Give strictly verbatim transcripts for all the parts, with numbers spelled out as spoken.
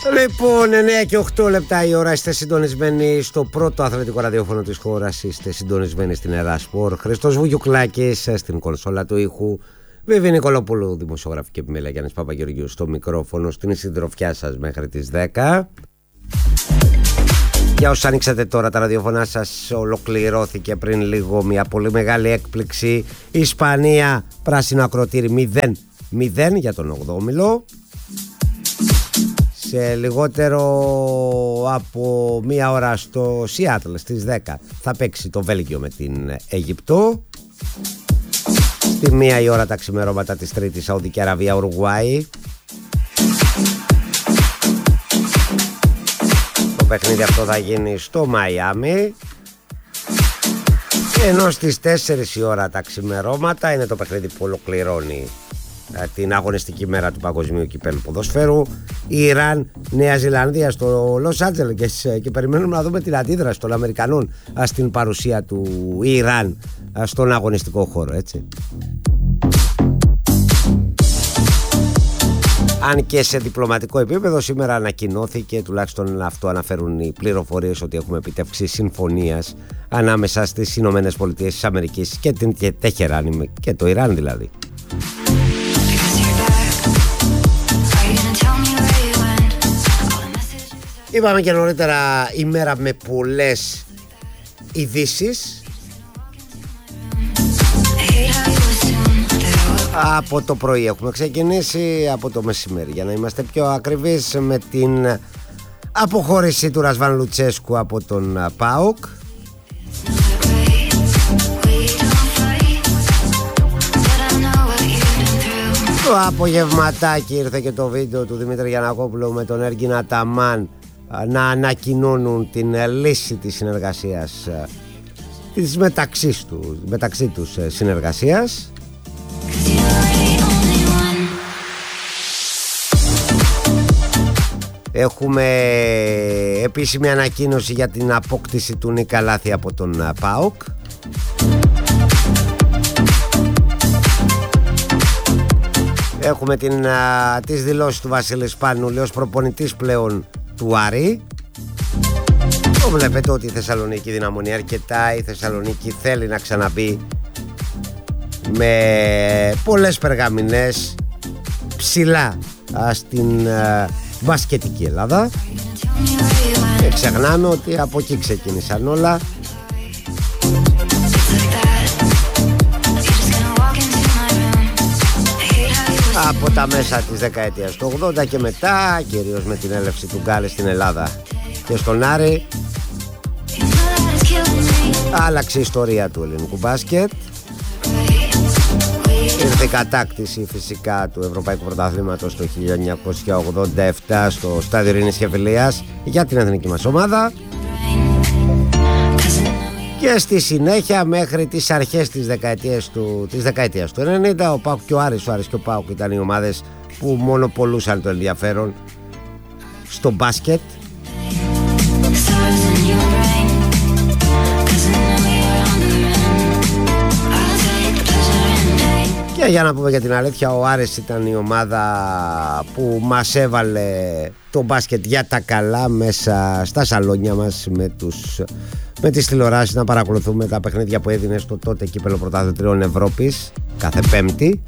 Λοιπόν, εννέα και οκτώ λεπτά η ώρα. Είστε συντονισμένοι στο πρώτο αθλητικό ραδιόφωνο της χώρας. Είστε συντονισμένοι στην Ελλάδα Σπορ. Χριστός Βουγιουκλάκης στην κονσόλα του ήχου. Βέβη Νικολόπουλου, δημοσιογράφη και επιμέλεια, Γιάννης Παπαγεωργίου στο μικρόφωνο. Στην συντροφιά σας μέχρι τις δέκα. Για όσους ανοίξατε τώρα τα ραδιοφωνά σας, ολοκληρώθηκε πριν λίγο μια πολύ μεγάλη έκπληξη. Ισπανία, πράσινο ακροτήρι μηδέν μηδέν για τον όγδοο όμιλο. Σε λιγότερο από μία ώρα στο Σιάτλ στις δέκα θα παίξει το Βέλγιο με την Αίγυπτο. Στη μία η ώρα τα ξημερώματα της Τρίτης, Σαουδική Αραβία, Ουρουγουάη. Το παιχνίδι αυτό θα γίνει στο Μαϊάμι. Ενώ στις τέσσερις η ώρα τα ξημερώματα είναι το παιχνίδι που ολοκληρώνει την αγωνιστική μέρα του Παγκοσμίου Κυπέλλου Ποδοσφαίρου. Ιράν, Νέα Ζηλανδία στο Λος Άντζελες, και περιμένουμε να δούμε την αντίδραση των Αμερικανών στην παρουσία του Ιράν στον αγωνιστικό χώρο, έτσι. Αν και σε διπλωματικό επίπεδο σήμερα ανακοινώθηκε, τουλάχιστον αυτό αναφέρουν οι πληροφορίες, ότι έχουμε επιτεύξει συμφωνίας ανάμεσα στις Ηνωμένες Πολιτείες της Αμερικής και την Τεχεράνη και το Ιράν δηλαδή. Είπαμε και νωρίτερα, ημέρα με πολλές ειδήσεις. Από το πρωί έχουμε ξεκινήσει, από το μεσημέρι για να είμαστε πιο ακριβείς, με την αποχώρηση του Ρασβάν Λουτσέσκου από τον ΠΑΟΚ. Το απογευματάκι ήρθε και το βίντεο του Δημήτρη Γιαννακόπουλου με τον Έργιν Αταμάν να ανακοινώνουν την λύση της συνεργασίας, της μεταξύ τους, μεταξύ τους συνεργασίας. Έχουμε επίσημη ανακοίνωση για την απόκτηση του Νίκα Λάθη από τον ΠΑΟΚ. Έχουμε την, α, τις δηλώσεις του Βασίλη Σπάνουλη ως προπονητής πλέον του Άρη. Το βλέπετε ότι η Θεσσαλονίκη δυναμωνεί αρκετά. Η Θεσσαλονίκη θέλει να ξαναμπεί με πολλές περγαμηνές ψηλά α, στην α, μπασκετική Ελλάδα. Και ξεχνάμε ότι από εκεί ξεκίνησαν όλα. Από τα μέσα της δεκαετίας του ογδόντα και μετά, κυρίως με την έλευση του Γκάλη στην Ελλάδα και στον Άρη, άλλαξε η ιστορία του ελληνικού μπάσκετ. Ήρθε η κατάκτηση φυσικά του Ευρωπαϊκού Πρωταθλήματος το χίλια εννιακόσια ογδόντα επτά στο Στάδιο Ειρήνης και Φιλίας για την εθνική μας ομάδα. Και στη συνέχεια μέχρι τις αρχές της δεκαετίας του, της δεκαετίας του ενενήντα, ο ΠΑΟΚ και ο Άρης, ο Άρης και ο ΠΑΟΚ ήταν οι ομάδες που μονοπολούσαν το ενδιαφέρον στο μπάσκετ. Και για να πούμε για την αλήθεια, ο Άρης ήταν η ομάδα που μας έβαλε το μπάσκετ για τα καλά μέσα στα σαλόνια μας, με τους... με τις τηλεοράσεις να παρακολουθούμε τα παιχνίδια που έδινε στο τότε Κύπελλο Πρωταθλητριών Ευρώπης κάθε Πέμπτη.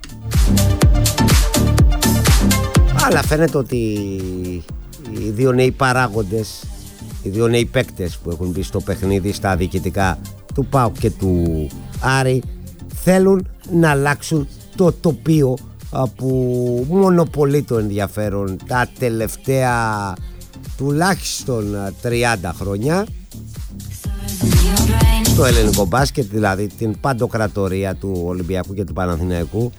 Αλλά φαίνεται ότι οι δύο νέοι παράγοντες, οι δύο νέοι παίκτες που έχουν μπει στο παιχνίδι στα διοικητικά του ΠΑΟΚ και του Άρη θέλουν να αλλάξουν το τοπίο που μονοπολεί το ενδιαφέρον τα τελευταία τουλάχιστον τριάντα χρόνια στο ελληνικό μπάσκετ, δηλαδή την παντοκρατορία του Ολυμπιακού και του Παναθηναϊκού.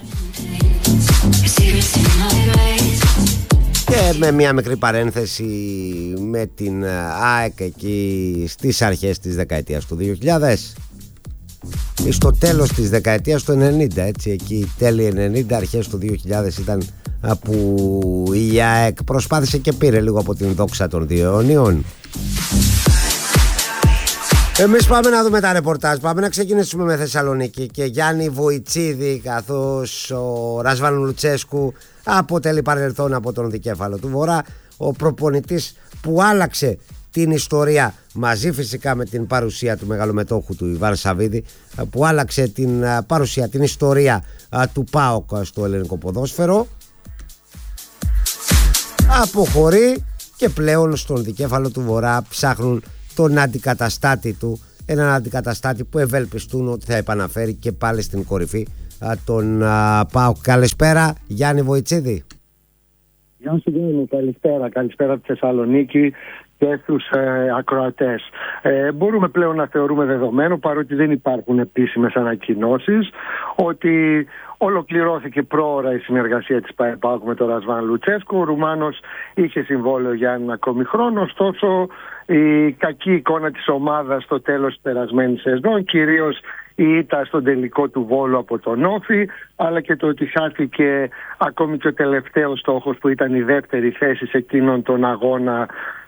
Και με μια μικρή παρένθεση με την ΑΕΚ εκεί στις αρχές της δεκαετίας του δύο χιλιάδες, στο τέλος της δεκαετίας του ενενήντα, έτσι, εκεί τέλη ενενήντα αρχές του δύο χιλιάδες ήταν που η ΑΕΚ προσπάθησε και πήρε λίγο από την δόξα των δύο αιωνίων. Εμείς πάμε να δούμε τα ρεπορτάζ. Πάμε να ξεκινήσουμε με Θεσσαλονίκη και Γιάννη Βοητσίδη, καθώς ο Ρασβάν Λουτσέσκου αποτελεί παρελθόν από τον δικέφαλο του Βορρά, ο προπονητής που άλλαξε την ιστορία, μαζί φυσικά με την παρουσία του μεγαλομετόχου του Ιβάν Σαββίδη, που άλλαξε την παρουσία, την ιστορία του ΠΑΟΚ στο ελληνικό ποδόσφαιρο. Αποχωρεί και πλέον στον δικέφαλο του Βορρά ψάχνουν τον αντικαταστάτη του, έναν αντικαταστάτη που ευελπιστούν ότι θα επαναφέρει και πάλι στην κορυφή τον ΠΑΟΚ. Καλησπέρα Γιάννη Βοητσίδη. Γεια σου Γιάννη, καλησπέρα, καλησπέρα από τη Θεσσαλονίκη και στους ε, ακροατές. Ε, μπορούμε πλέον να θεωρούμε δεδομένο, παρότι δεν υπάρχουν επίσημες ανακοινώσεις, ότι ολοκληρώθηκε πρόωρα η συνεργασία της ΠΑΟΚ με τον Ρασβάν Λουτσέσκου. Ο Ρουμάνος είχε συμβόλαιο για έναν ακόμη χρόνο, ωστόσο η κακή εικόνα της ομάδας στο τέλος της περασμένης σεζόν, κυρίως η ήττα στον τελικό του Βόλου από τον Όφη, αλλά και το ότι χάθηκε ακόμη και ο τελευταίος στόχος που ήταν η δεύτερη θέση σε εκείνον τον αγώνα,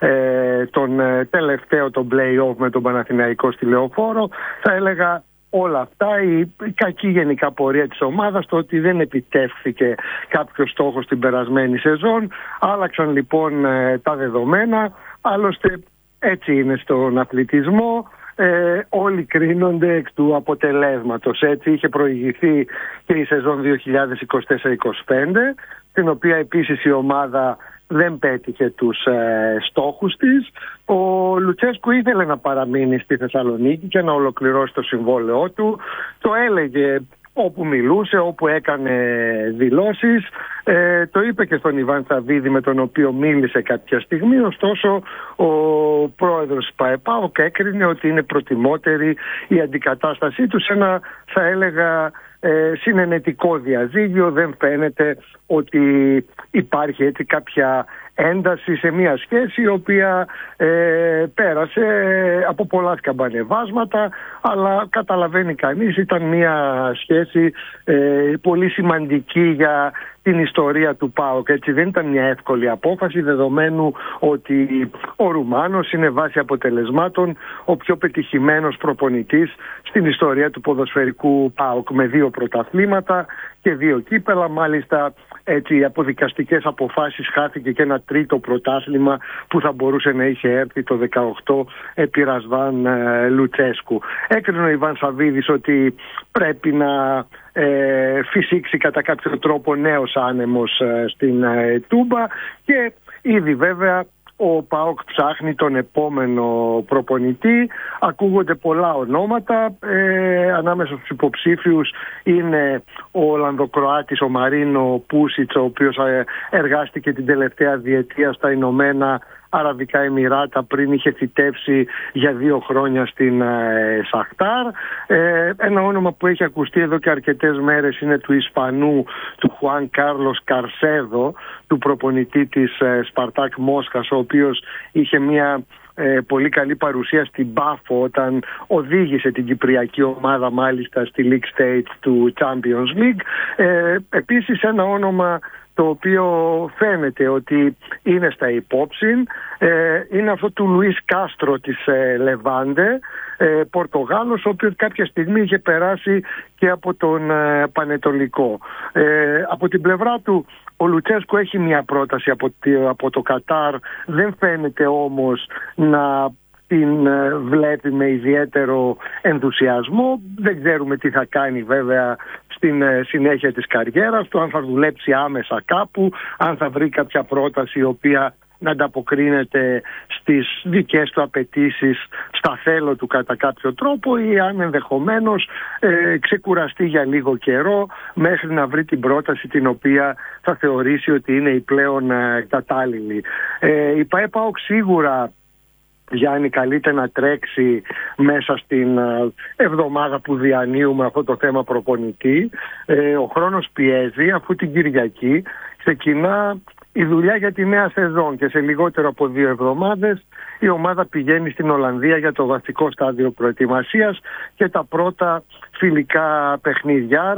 ε, τον ε, τελευταίο, τον play-off με τον Παναθηναϊκό στη Λεωφόρο. Θα έλεγα όλα αυτά, η, η κακή γενικά πορεία της ομάδας, το ότι δεν επιτεύχθηκε κάποιος στόχος την περασμένη σεζόν. Άλλαξαν λοιπόν ε, τα δεδομένα, άλλωστε έτσι είναι στον αθλητισμό. Ε, όλοι κρίνονται εκ του αποτελέσματος. Έτσι είχε προηγηθεί και η σεζόν δύο χιλιάδες είκοσι τέσσερα είκοσι πέντε, την οποία επίσης η ομάδα δεν πέτυχε τους ε, στόχους της. Ο Λουτσέσκου ήθελε να παραμείνει στη Θεσσαλονίκη και να ολοκληρώσει το συμβόλαιό του. Το έλεγε όπου μιλούσε, όπου έκανε δηλώσεις. Ε, το είπε και στον Ιβάν Σαββίδη, με τον οποίο μίλησε κάποια στιγμή. Ωστόσο ο πρόεδρος της ΠΑΕΠΑΟΚ έκρινε ότι είναι προτιμότερη η αντικατάστασή του σε ένα, θα έλεγα, ε, συνενετικό διαζύγιο. Δεν φαίνεται ότι υπάρχει έτσι κάποια ένταση σε μια σχέση η οποία ε, πέρασε από πολλά σκαμπανεβάσματα, αλλά καταλαβαίνει κανείς ήταν μια σχέση ε, πολύ σημαντική για την ιστορία του ΠΑΟΚ. Έτσι δεν ήταν μια εύκολη απόφαση, δεδομένου ότι ο Ρουμάνος είναι βάσει αποτελεσμάτων ο πιο πετυχημένος προπονητής στην ιστορία του ποδοσφαιρικού ΠΑΟΚ, με δύο πρωταθλήματα και δύο κύπελα. Μάλιστα έτσι από δικαστικές αποφάσεις χάθηκε και ένα τρίτο πρωτάθλημα που θα μπορούσε να είχε έρθει το δεκαοκτώ επί Ρασβάν ε, Λουτσέσκου. Έκρινε ο Ιβάν Σαββίδης ότι πρέπει να ε, φυσήξει κατά κάποιο τρόπο νέος άνεμος ε, στην ε, Τούμπα, και ήδη βέβαια ο ΠΑΟΚ ψάχνει τον επόμενο προπονητή. Ακούγονται πολλά ονόματα. Ε, ανάμεσα στους υποψήφιους είναι ο Ολλανδοκροάτης ο Μαρίνο Πούσιτς, ο οποίος εργάστηκε την τελευταία διετία στα Ηνωμένα Αραβικά Εμιράτα, πριν είχε θητεύσει για δύο χρόνια στην ε, Σαχτάρ. Ε, ένα όνομα που έχει ακουστεί εδώ και αρκετές μέρες είναι του Ισπανού, του Χουάν Κάρλος Καρσέδο, του προπονητή της ε, Σπαρτάκ Μόσχας, ο οποίος είχε μια ε, πολύ καλή παρουσία στην Πάφο όταν οδήγησε την κυπριακή ομάδα μάλιστα στη League Stage του Champions League. Ε, επίσης ένα όνομα το οποίο φαίνεται ότι είναι στα υπόψη, ε, είναι αυτό του Λουίς Κάστρο της ε, Λεβάντε, ε, Πορτογάλος, ο οποίος κάποια στιγμή είχε περάσει και από τον ε, Πανετολικό. Ε, από την πλευρά του ο Λουτσέσκου έχει μια πρόταση από, από το Κατάρ, δεν φαίνεται όμως να την βλέπει με ιδιαίτερο ενθουσιασμό. Δεν ξέρουμε τι θα κάνει βέβαια στην συνέχεια της καριέρας του, αν θα δουλέψει άμεσα κάπου, αν θα βρει κάποια πρόταση η οποία να ανταποκρίνεται στις δικές του απαιτήσεις, στα θέλω του κατά κάποιο τρόπο, ή αν ενδεχομένως ε, ξεκουραστεί για λίγο καιρό μέχρι να βρει την πρόταση την οποία θα θεωρήσει ότι είναι η πλέον ε, κατάλληλη. Ε, η ΠΑΕΠΑΟΚ σίγουρα, Γιάννη, καλείται να τρέξει μέσα στην εβδομάδα που διανύουμε αυτό το θέμα προπονητή. Ε, ο χρόνος πιέζει, αφού την Κυριακή ξεκινά η δουλειά για τη νέα σεζόν και σε λιγότερο από δύο εβδομάδες η ομάδα πηγαίνει στην Ολλανδία για το βασικό στάδιο προετοιμασίας και τα πρώτα φιλικά παιχνίδια. Άρα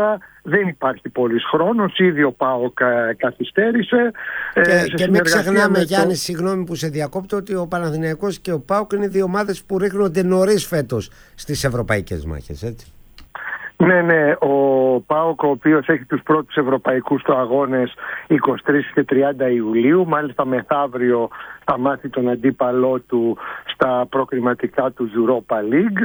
δεν υπάρχει πολύς χρόνος, ήδη ο ΠΑΟΚ καθυστέρησε. Και, ε, και μην ξεχνάμε, το... Γιάννη, συγγνώμη που σε διακόπτω, ότι ο Παναθηναϊκός και ο ΠΑΟΚ είναι δύο ομάδες που ρίχνονται νωρίς φέτος στις ευρωπαϊκές μάχες, έτσι. Ναι, ναι, ο ΠΑΟΚ, ο οποίος έχει τους πρώτους ευρωπαϊκούς του αγώνες είκοσι τρεις και τριάντα Ιουλίου, μάλιστα μεθαύριο θα μάθει τον αντίπαλό του στα προκριματικά του Europa League.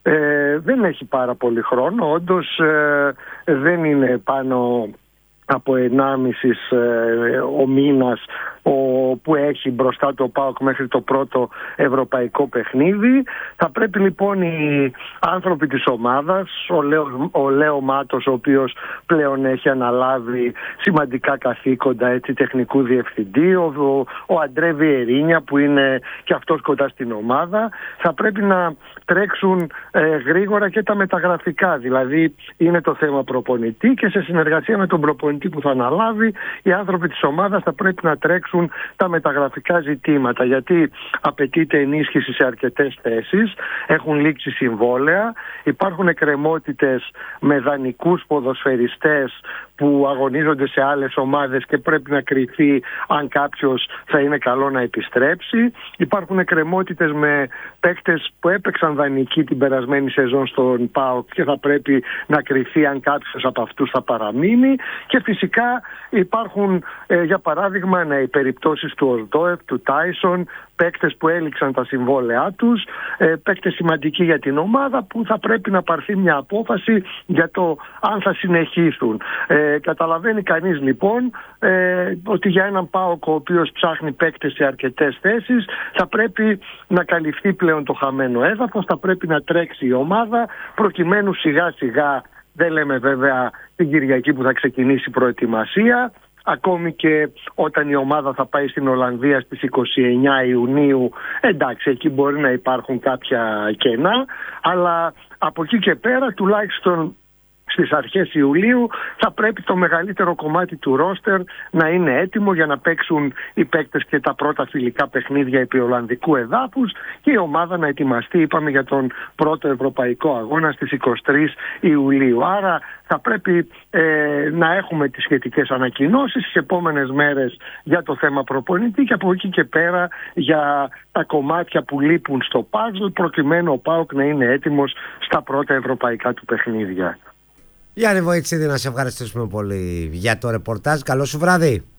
Ε, δεν έχει πάρα πολύ χρόνο, όντως ε, δεν είναι πάνω από ενάμιση ε, ο μήνας ο, που έχει μπροστά του ο ΠΑΟΚ μέχρι το πρώτο ευρωπαϊκό παιχνίδι. Θα πρέπει λοιπόν οι άνθρωποι της ομάδας, ο Λέο, ο Λέο Μάτος, ο οποίος πλέον έχει αναλάβει σημαντικά καθήκοντα, έτσι, τεχνικού διευθυντή, ο, ο Αντρέ Βιερίνια που είναι και αυτός κοντά στην ομάδα, θα πρέπει να τρέξουν ε, γρήγορα και τα μεταγραφικά. Δηλαδή είναι το θέμα προπονητή και σε συνεργασία με τον προπονητή που θα αναλάβει, οι άνθρωποι της ομάδας θα πρέπει να τρέξουν τα μεταγραφικά ζητήματα, γιατί απαιτείται ενίσχυση σε αρκετές θέσεις, έχουν λήξει συμβόλαια, υπάρχουν εκκρεμότητες με δανεικούς ποδοσφαιριστές που αγωνίζονται σε άλλες ομάδες και πρέπει να κριθεί αν κάποιος θα είναι καλό να επιστρέψει. Υπάρχουν εκκρεμότητες με παίκτες που έπαιξαν δανεικοί την περασμένη σεζόν στον ΠΑΟΚ και θα πρέπει να κριθεί αν κάποιος από αυτούς θα παραμείνει. Και φυσικά υπάρχουν, ε, για παράδειγμα, ναι, οι περιπτώσεις του Ορντόεφ, του Τάισον, παίκτες που έληξαν τα συμβόλαιά τους, ε, παίκτες σημαντικοί για την ομάδα που θα πρέπει να πάρθει μια απόφαση για το αν θα συνεχίσουν. Ε, καταλαβαίνει κανείς λοιπόν ε, ότι για έναν ΠΑΟΚ ο οποίος ψάχνει παίκτες σε αρκετές θέσεις θα πρέπει να καλυφθεί πλέον το χαμένο έδαφος, θα πρέπει να τρέξει η ομάδα προκειμένου σιγά σιγά, δεν λέμε βέβαια την Κυριακή που θα ξεκινήσει η προετοιμασία, ακόμη και όταν η ομάδα θα πάει στην Ολλανδία στις είκοσι εννέα Ιουνίου, εντάξει, εκεί μπορεί να υπάρχουν κάποια κενά, αλλά από εκεί και πέρα τουλάχιστον στις αρχές Ιουλίου θα πρέπει το μεγαλύτερο κομμάτι του ρόστερ να είναι έτοιμο για να παίξουν οι παίκτες και τα πρώτα φιλικά παιχνίδια επί Ολλανδικού εδάφους και η ομάδα να ετοιμαστεί, είπαμε, για τον πρώτο ευρωπαϊκό αγώνα στις είκοσι τρεις Ιουλίου. Άρα θα πρέπει ε, να έχουμε τις σχετικές ανακοινώσεις στις επόμενες μέρες για το θέμα προπονητή και από εκεί και πέρα για τα κομμάτια που λείπουν στο παζλ προκειμένου ο ΠΑΟΚ να είναι έτοιμος στα πρώτα ευρωπαϊκά του παιχνίδια. Γιάννη Βοητσίδη, να σε ευχαριστήσουμε πολύ για το ρεπορτάζ. Καλό σου βράδυ.